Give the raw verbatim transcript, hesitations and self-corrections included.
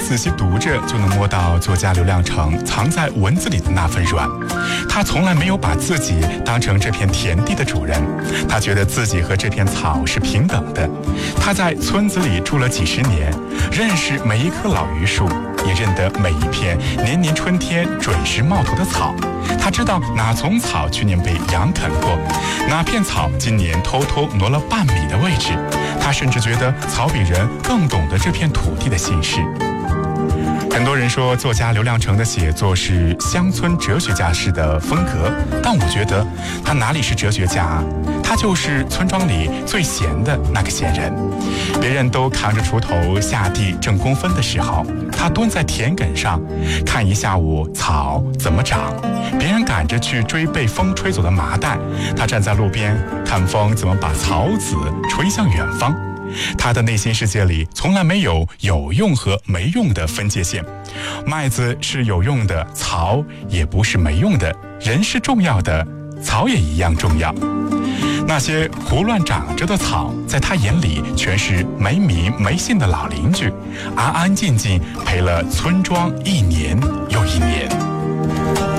仔细读着，就能摸到作家刘亮程藏在文字里的那份软。他从来没有把自己当成这片田地的主人，他觉得自己和这片草是平等的。他在村子里住了几十年，认识每一棵老榆树，也认得每一片年年春天准时冒头的草。他知道哪丛草去年被羊啃过，哪片草今年偷偷挪了半米的位置。他甚至觉得草比人更懂得这片土地的心事。很多人说作家刘亮程的写作是乡村哲学家式的风格，但我觉得他哪里是哲学家，他就是村庄里最闲的那个闲人。别人都扛着锄头下地挣工分的时候，他蹲在田埂上看一下午草怎么长。别人赶着去追被风吹走的麻袋，他站在路边看风怎么把草籽吹向远方。他的内心世界里从来没有有用和没用的分界线，麦子是有用的，草也不是没用的，人是重要的，草也一样重要。那些胡乱长着的草，在他眼里全是没名没姓的老邻居，安安静静陪了村庄一年又一年。